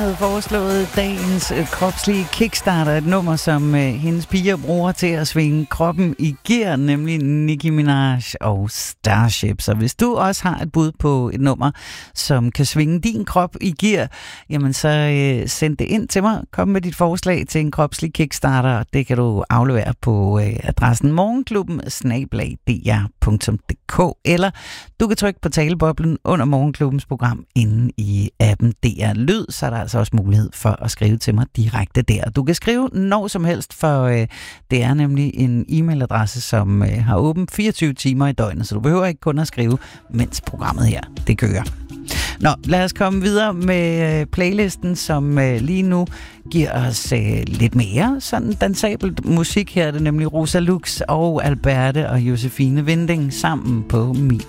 havde foreslået dagens kropslige kickstarter, et nummer, som hendes piger bruger til at svinge kroppen i gear, nemlig Nicki Minaj og Starship. Så hvis du også har et bud på et nummer, som kan svinge din krop i gear, jamen så send det ind til mig. Kom med dit forslag til en kropslig kickstarter. Det kan du aflevere på adressen morgenklubben@dr.dk, eller du kan trykke på taleboblen under Morgenklubbens program inde i appen DR Lyd, så er der altså også mulighed for at skrive til mig direkte der. Du kan skrive når som helst, for det er nemlig en e-mailadresse, som har åbent 24 timer i døgnet, så du behøver ikke kun at skrive, mens programmet her, det kører. Nå, lad os komme videre med playlisten, som lige nu giver os lidt mere sådan dansabelt musik. Her er det nemlig Rosa Lux og Alberte og Josefine Winding sammen på Min